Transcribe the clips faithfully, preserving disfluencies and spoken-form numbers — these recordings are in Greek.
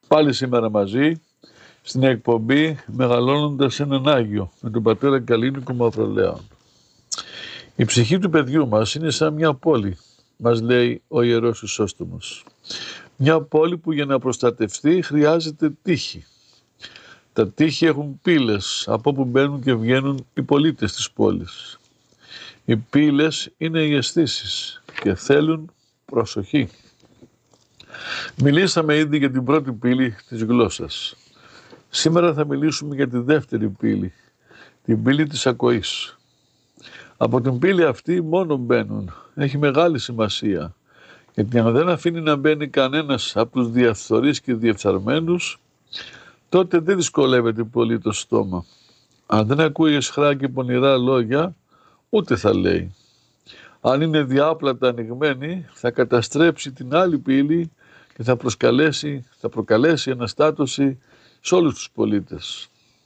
Πάλι σήμερα μαζί στην εκπομπή Μεγαλώνοντας έναν Άγιο με τον πατέρα Καλίνικο Μαυρολέων. Η ψυχή του παιδιού μας είναι σαν μια πόλη, μας λέει ο Ιερός Χρυσόστομος. Μια πόλη που για να προστατευτεί χρειάζεται τείχη. Τα τείχη έχουν πύλες από όπου μπαίνουν και βγαίνουν οι πολίτες της πόλης. Οι πύλες είναι οι αισθήσεις και θέλουν προσοχή. Μιλήσαμε ήδη για την πρώτη πύλη της γλώσσας. Σήμερα θα μιλήσουμε για τη δεύτερη πύλη, την πύλη της ακοής. Από την πύλη αυτή μόνο μπαίνουν. Έχει μεγάλη σημασία, γιατί αν δεν αφήνει να μπαίνει κανένας από τους διαφθορείς και διεφθαρμένους, τότε δεν δυσκολεύεται πολύ το στόμα. Αν δεν ακούει αισχρά και πονηρά λόγια, ούτε θα λέει. Αν είναι διάπλατα ανοιγμένη, θα καταστρέψει την άλλη πύλη και θα, προσκαλέσει, θα προκαλέσει αναστάτωση σε όλους τους πολίτες.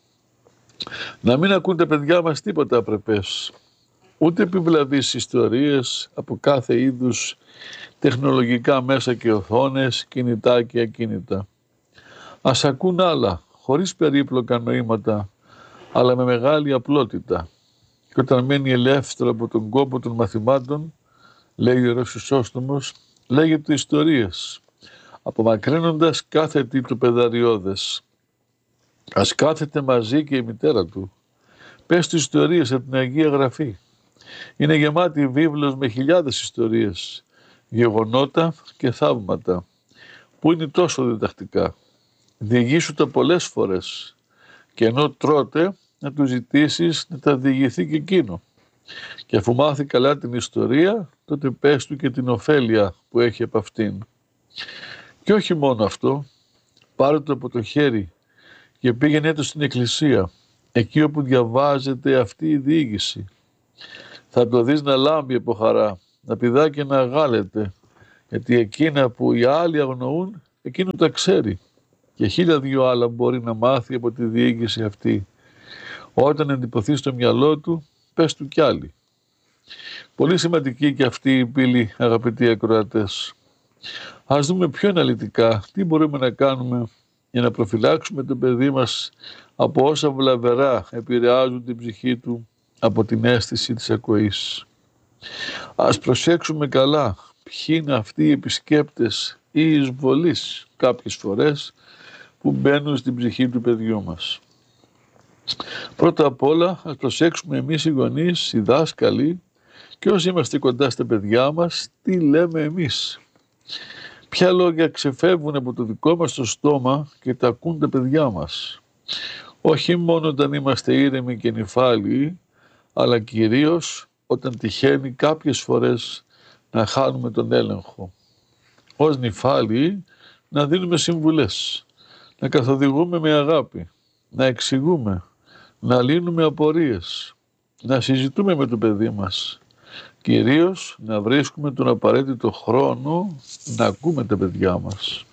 Να μην ακούν τα παιδιά μας τίποτα απρεπές, ούτε επιβλαβείς ιστορίες από κάθε είδους τεχνολογικά μέσα και οθόνες, κινητά και ακίνητα. Ας ακούν άλλα, χωρίς περίπλοκα νοήματα, αλλά με μεγάλη απλότητα. Και όταν μένει ελεύθερο από τον κόπο των μαθημάτων, λέει ο Ιερός Χρυσόστομος, λέγεται ιστορίες, απομακρύνοντας κάθε τι το παιδαριώδες. Ας κάθεται μαζί και η μητέρα του. Πες του ιστορίες από την Αγία Γραφή. Είναι γεμάτη η βίβλος με χιλιάδες ιστορίες, γεγονότα και θαύματα, που είναι τόσο διδακτικά. Διηγήσου τα πολλές φορές και ενώ τρώτε να του ζητήσεις να τα διηγηθεί και εκείνο. Και αφού μάθει καλά την ιστορία, τότε πες του και την ωφέλεια που έχει από αυτήν. Και όχι μόνο αυτό, πάρε το από το χέρι και πήγαινε το στην εκκλησία, εκεί όπου διαβάζεται αυτή η διήγηση. Θα το δεις να λάμπει από χαρά, να πηδά και να γάλεται, γιατί εκείνα που οι άλλοι αγνοούν, εκείνο τα ξέρει. Και χίλια δυο άλλα μπορεί να μάθει από τη διήγηση αυτή. Όταν εντυπωθεί στο μυαλό του, πες του κι άλλοι. Πολύ σημαντική και αυτή η πύλη, αγαπητοί ακροατές. Ας δούμε πιο αναλυτικά τι μπορούμε να κάνουμε για να προφυλάξουμε το παιδί μας από όσα βλαβερά επηρεάζουν την ψυχή του από την αίσθηση της ακοής. Ας προσέξουμε καλά ποιοι είναι αυτοί οι επισκέπτες ή εισβολείς κάποιες φορές που μπαίνουν στην ψυχή του παιδιού μας. Πρώτα απ' όλα ας προσέξουμε εμείς οι γονείς, οι δάσκαλοι και όσοι είμαστε κοντά στα παιδιά μας, τι λέμε εμείς. Ποια λόγια ξεφεύγουν από το δικό μας το στόμα και τα ακούν τα παιδιά μας. Όχι μόνο όταν είμαστε ήρεμοι και νηφάλιοι, αλλά κυρίως όταν τυχαίνει κάποιες φορές να χάνουμε τον έλεγχο. Ως νηφάλιοι να δίνουμε συμβουλές, να καθοδηγούμε με αγάπη, να εξηγούμε, να λύνουμε απορίες, να συζητούμε με το παιδί μας. Κυρίως να βρίσκουμε τον απαραίτητο χρόνο να ακούμε τα παιδιά μας.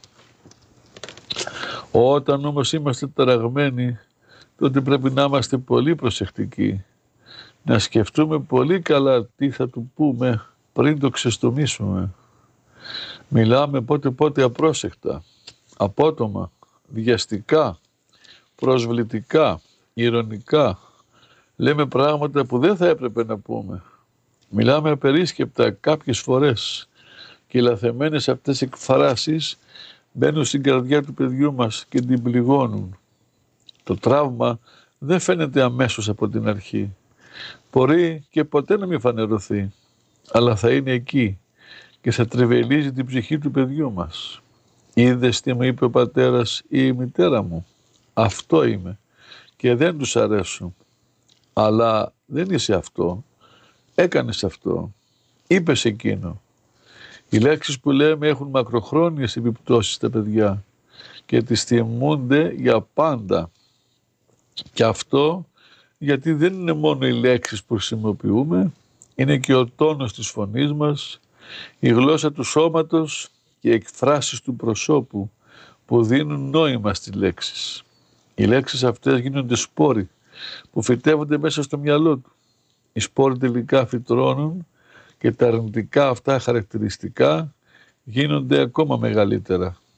Όταν όμως είμαστε ταραγμένοι, τότε πρέπει να είμαστε πολύ προσεκτικοί. Να σκεφτούμε πολύ καλά τι θα του πούμε πριν το ξεστομίσουμε. Μιλάμε πότε πότε απρόσεκτα, απότομα, βιαστικά, προσβλητικά, ηρωνικά. Λέμε πράγματα που δεν θα έπρεπε να πούμε. Μιλάμε απερίσκεπτα κάποιες φορές και οι λαθεμένες αυτές εκφράσεις μπαίνουν στην καρδιά του παιδιού μας και την πληγώνουν. Το τραύμα δεν φαίνεται αμέσως από την αρχή. Μπορεί και ποτέ να μην φανερωθεί, αλλά θα είναι εκεί και θα τρεβελίζει την ψυχή του παιδιού μας. Είδες τι μου είπε ο πατέρας ή η μητέρα μου. Αυτό είμαι και δεν τους αρέσω. Αλλά δεν είσαι αυτό. Έκανες αυτό. Είπες εκείνο. Οι λέξεις που λέμε έχουν μακροχρόνιες επιπτώσεις στα παιδιά και τις θυμούνται για πάντα. Και αυτό γιατί δεν είναι μόνο οι λέξεις που χρησιμοποιούμε, είναι και ο τόνος της φωνής μας, η γλώσσα του σώματος και οι εκφράσεις του προσώπου που δίνουν νόημα στις λέξεις. Οι λέξεις αυτές γίνονται σπόροι που φυτεύονται μέσα στο μυαλό του. Οι σπόροι τελικά φυτρώνουν και τα αρνητικά αυτά χαρακτηριστικά γίνονται ακόμα μεγαλύτερα.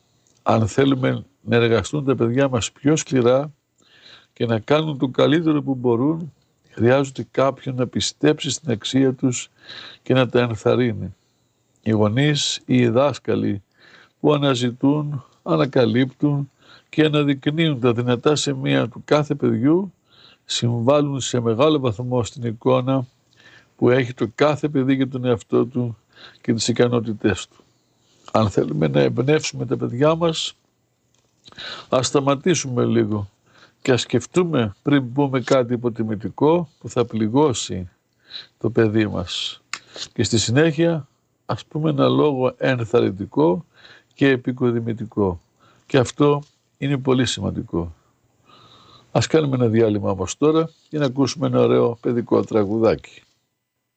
Αν θέλουμε να εργαστούν τα παιδιά μας πιο σκληρά και να κάνουν το καλύτερο που μπορούν, χρειάζονται κάποιον να πιστέψει στην αξία τους και να τα ενθαρρύνει. Οι γονείς ή οι δάσκαλοι που αναζητούν, ανακαλύπτουν και αναδεικνύουν τα δυνατά σημεία του κάθε παιδιού συμβάλλουν σε μεγάλο βαθμό στην εικόνα που έχει το κάθε παιδί για τον εαυτό του και τις ικανότητές του. Αν θέλουμε να εμπνεύσουμε τα παιδιά μας, ας σταματήσουμε λίγο και ας σκεφτούμε πριν πούμε κάτι υποτιμητικό που θα πληγώσει το παιδί μας. Και στη συνέχεια ας πούμε ένα λόγο ενθαρρυντικό και επικοδημητικό. Και αυτό είναι πολύ σημαντικό. Ας κάνουμε ένα διάλειμμα όμως τώρα για να ακούσουμε ένα ωραίο παιδικό τραγουδάκι.